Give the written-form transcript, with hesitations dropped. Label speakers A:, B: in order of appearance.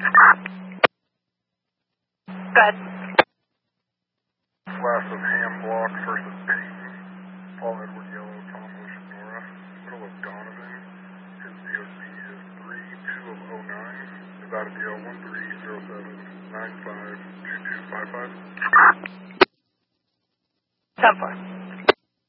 A: Go ahead.
B: Last of Ham Block, first of Peyton, Paul Edward Yellow, Tom Ocean Nora, middle of Donovan, his DOC is 3209, Nevada DL 1307952255.
A: 10-4.